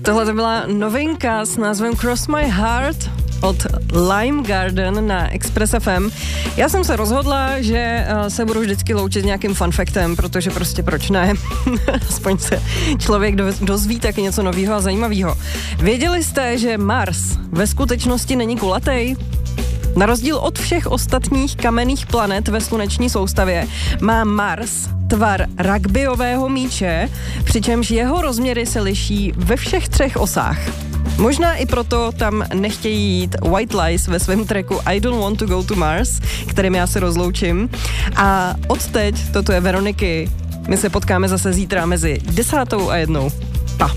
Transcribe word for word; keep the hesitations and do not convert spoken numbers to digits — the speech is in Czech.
Tohle to byla novinka s názvem Cross My Heart od Lime Garden na Express F M. Já jsem se rozhodla, že se budu vždycky loučit nějakým fun factem, protože prostě proč ne? Aspoň se člověk dozví taky něco nového a zajímavého. Věděli jste, že Mars ve skutečnosti není kulatý? Na rozdíl od všech ostatních kamenných planet ve sluneční soustavě má Mars tvar rugbyového míče, přičemž jeho rozměry se liší ve všech třech osách. Možná i proto tam nechtějí jít White Lies ve svém tracku I Don't Want to Go to Mars, kterým já se rozloučím. A odteď, toto je Veroniky, my se potkáme zase zítra mezi desátou a jednou. Pa.